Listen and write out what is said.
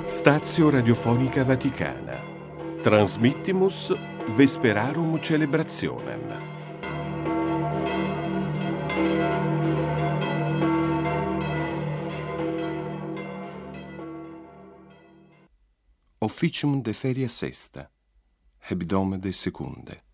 Stazio Radiofonica Vaticana. Transmittimus Vesperarum Celebrationem. Officium de feria sesta, hebdome de secunde.